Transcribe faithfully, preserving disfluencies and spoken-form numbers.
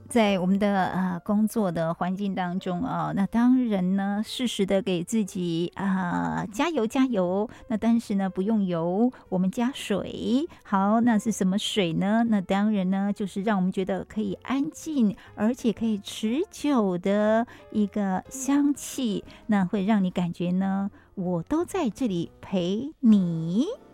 在我们的呃工作的环境当中啊，那当然呢，适时的给自己啊、呃、加油加油。那但是呢，不用油，我们加水。好，那是什么水呢？那当然呢，就是让我们觉得可以安静，而且可以持久的一个香气，那会让你感觉呢，我都在这里陪你。